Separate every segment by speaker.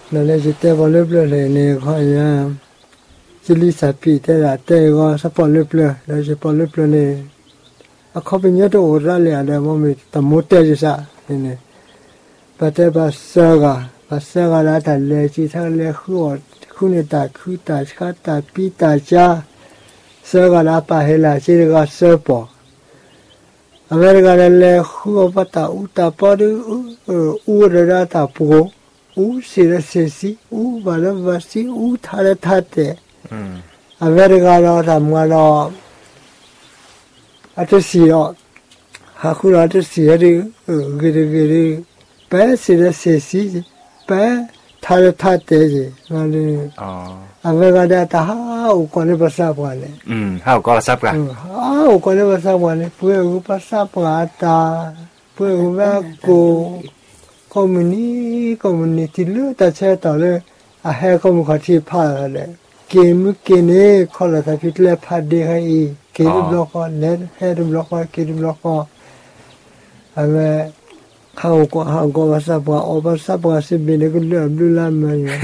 Speaker 1: นั่นเลยจะเตะบอลเลือเลยเนี่ยเขาอย่างจิลิสปีแต่ละเตะก็สปอร์ตเลือแล้วจะปอลเลือเลยเขาเป็นยอดโอราเลยอะไรมั่งมีแต่หมดเตะจะซะเนี่ยปัจจัยภาษาละแต่เลยที่ทั้งเลยคู่เนี่ยตาคู่ตาชัดตาปีตาจ้าเสือกันละไปเฮล่าที่เรียกว่าเสือปออเมริกาเลยคู่ปัตตาอุตาปอดูเรื่องตาปูสิระเสสีบาลวาสีทาร์ทัดเตอเมริกาเราทำงานเราอัตสีเราหาคุณอัตสีอะไรกิริเป้สิระเสสีเป้ทาร์ทัดเตจีนั่นเองอเมริกาเดาท่าอุกคนภาษาปานเลย
Speaker 2: ฮาอุกภาษาปาน
Speaker 1: อุกคนภาษาปานเลยเพื่ออุภาษาปานตาเพื่ออุแบบกูcommunity เลยแต่เช่ต่อเลยให้ข้อมูลที่พาเลยเกมเนี่ยเขาเลยถ้าพิจารณาพาดีให้เกมบล็อกเน็ตเฮดบล็อกเกมบล็อกเขาภาษาปาภาษาปาสิบินก็เรื่องดูแลมันอย่าง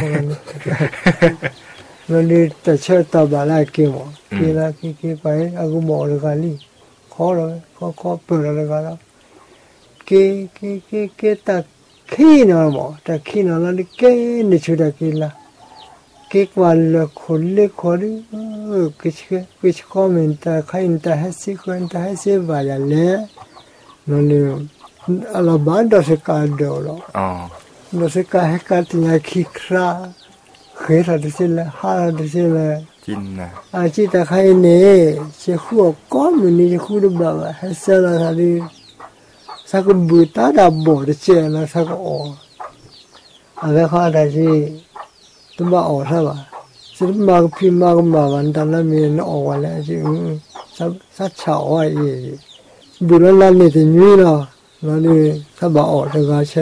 Speaker 1: นั้นนี่แต่เช่ต่อบ้านเกมละไปกูบอกเลยกันนี่ขอเลยขอเปิดเลยกันแล้วเกตักขี้นอนบ่แต่ขี้นอนแล้วนี่เก่งนี่ชุดกี่ละเก่งวันละคนเล็กคนกิจคอมเมนต์ใครอินเตอร์ให้สิคนอินเตอร์ให้สิบาทเลยนั่นนี่อะไรบ้างเราสึกการเดียวละเราสึกการให้การที่ยังขี้คราเขียนอะไรสิเลยหาอะไรสิเลย
Speaker 2: จริงนะ
Speaker 1: จิตใครเนี่ยเชื่อหัวก้อนมันนี่หัวดูบ้าให้เสร็จแล้วที่สักบุตรตาบอดเชื่อนะสักอะไรข้าได้ที่ตัวบ้าใช่ป่ะสิ่งมาพิมพ์มาวันตอนนั้นมีนอวันแล้วที่สักเช้าไอ้บุรุษนั่นนี่ที่นี่เนาะนั่นนี่ถ้าบ้าแต่ก็เชื่อ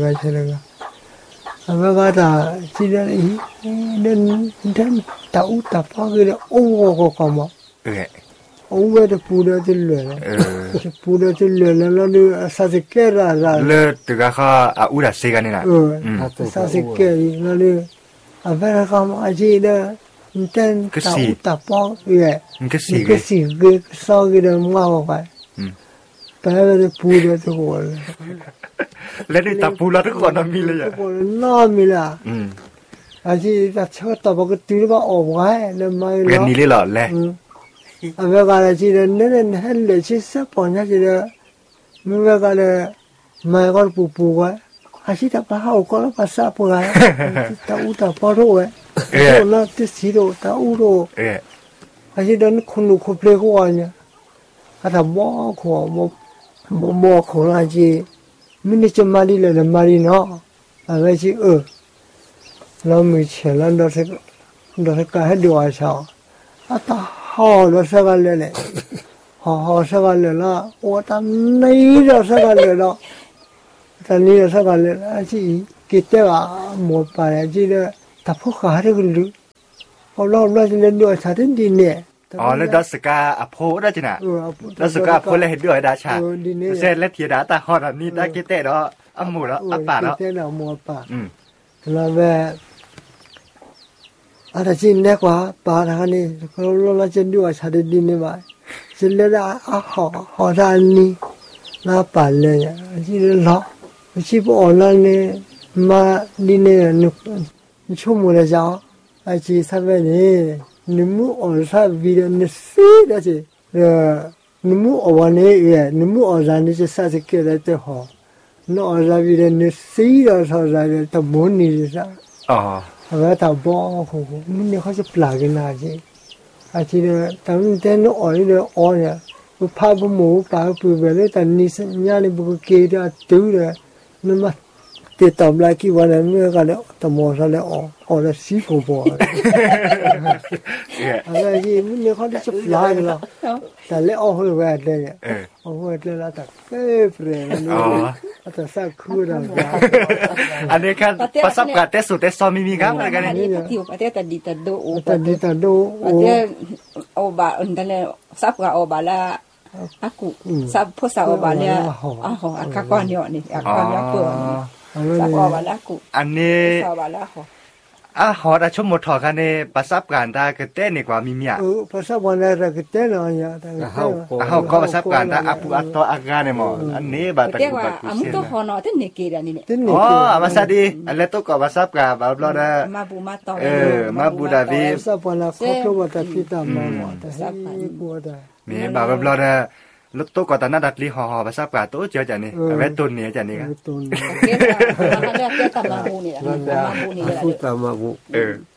Speaker 1: อะไรก็ได้ที่นั่นเดินตาอุตาฟ้าก็เลยโอ้ก็มาโอ้เวทพูดถึงเลยพูดถึงเลยแล้วนี่สักเกล้า
Speaker 2: เลิศตัวก็อุดาเซกันนี่นะ
Speaker 1: สักเกล้าแล้วนี่เวลาเขามาจีเด้อเต้นตาอุตาฟ้าก็สิก็สาวก็เดินมาไปแต่เวลาพูดทุกคน
Speaker 2: แล้วนี่ตาพูดทุกคนมีเลยอ่ะ
Speaker 1: ทุกคนน่ามีละจีแต่ชอบตาบอกก็ตื่นมาออกไว้แล้วไม่
Speaker 2: เรียนนี่เลยเหรอแหละ
Speaker 1: အမေကလည်းကြည့်တယ်နည်းနည်းဟဲ့လေချစ်စပေါ်နေကြတယ်မိဘကလည်းမိုင်ကောပူကအရှိတပါဟောကောပါစပေါ်လာတာဦးတာပေါ်တော့အဲ့တော့တစီတော့တာဦးတော့အရှိတန်ခုနခုပလေကိုအညာအဲ့ဒါမောခေါ်လာကြည့်မိနစ်ချမလီလေမာရီနော်အဲ့ကြည့်လောမီချလန်တော့ကဟဲ့ဒီဝါချောအတာ好了，这个来了，好这个来了，我他没了这个来了，他没了这个来了，是给这个没办法，这个他不好这个路，好了，这个路差点点呢。
Speaker 2: แล้วดัสกาอโพได้จีน่ะดัสกาอโพเลยเห็นด้วยดาชาเสร็จแล้วเทียดาตาหอดนี่ได้กิเตะแล้วอัมมูแล้วอัปปาแล้ว
Speaker 1: กิเตะแล้วมูอัปปาแล้วแบบอะไรจริงเนี่ยกว่าป่าทางนี้เราจะดูว่าชาติดินนี่ว่าจะเล่าหอด้านนี้น่าป่าเลยอ่ะที่เราชีพอ่อนนั่นเนี่ยมาดินเนี่ยชั่วโมงละจ้าไอ้ที่สักวันนี้นิมุอ่อนสักวิธีนี้สิได้จีนิมุอ่อนเนี่ยนิมุอ่อนร้านนี้จะสักสิเกิดอะไรจะหอน้ออ่อนร้านวิธีนี้สิเราชอบร้านแต่หมุนนี่จ้ะอะไรแต่บอกมันเนี่ยเขาจะปลากันนะจีอาชีพแต่มันแต่น้อยเลยอ่อนเนี่ยพาบุหมูปลาปูไปเลยแต่นี่สัญญาณบุกเกย์ได้ตู้เลยนั่นมาติดต่อมากี่วันแล้วเมื่อกันแล้วแต่มอสแล้วอ่อนแล้วสีฟูบอลอะไรจีมันเนี่ยเขาจะปลากันแล้วแต่เล่อหัวแหวนเลยเนี่ยหัวแหวนเลยแล้วแต่เป๊ะเลยแต่สักคู่นะ
Speaker 2: อันนี้kanประสบการณ์แต่สุดแต่ซอมีครับอะไรกัน
Speaker 3: นี่ที่ประเทศตัดดิตัดโด
Speaker 1: ตัดดิตัดโด
Speaker 3: ประเทศโอบาอันนั้นซับกับโอบาละอากูซับพวกสาวโอบาเนี่ยอ๋ออาคาก้อนเนี่ยนี่อาคาก้อนเปิดสับออกมาแล้วกู
Speaker 2: อันนี้
Speaker 3: สอบมาแล้วขอ
Speaker 2: หอดชมมดถอกันในประสบการณ์ตาก็เต้นี่กว่ามีเมีย
Speaker 1: ภาษาวันอะไรก็เต้นเอาอย่าแต่
Speaker 2: เฮาก็ประสบการณ์ตาอัปอัตตอากาเนี่ยหมออันนี้บาตะ
Speaker 3: เรียก
Speaker 2: กุ
Speaker 3: ว่า
Speaker 2: บาตุ
Speaker 3: อา
Speaker 2: เซ
Speaker 3: มุ
Speaker 2: น
Speaker 3: โตฮอนอเตนเนเกดานี่เนี่ย
Speaker 1: เต้นนี่
Speaker 2: อ๋อมาซาดีอันแล้วตก็ประสบการณ์แบบเราได้
Speaker 3: มาบูมาตอ
Speaker 2: มาบูดาวี
Speaker 1: ภาษาวันละครอบครัวแต่พี่ตามมาแต่ให้กลัวได้
Speaker 2: มีแบบเราได้รถตู้ก็ตอนนั้นดัดลีหอประสบการณ์ตู้เจอจันนี่เวตุนนี่จันนี่ก็
Speaker 1: ตุน
Speaker 3: เกตาเกตามาบูนี่แหละมาบูนี่แหละ
Speaker 4: พูดตามมาบุ
Speaker 2: เออ